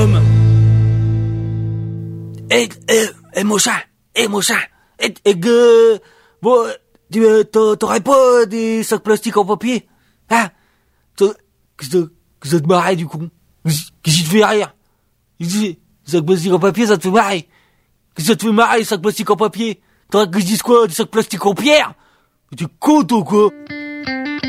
Mon chat, bon, t'aurais pas des sacs plastiques en papier? Hein? Que ça te marre du coup? Qu'est-ce qui te fait rire? Sacs plastiques en papier, ça te fait marrer? Qu'est-ce que ça te fait marrer, les sacs plastiques en papier? T'aurais que je dise quoi? Des sacs plastiques en pierre? T'es con, toi, quoi?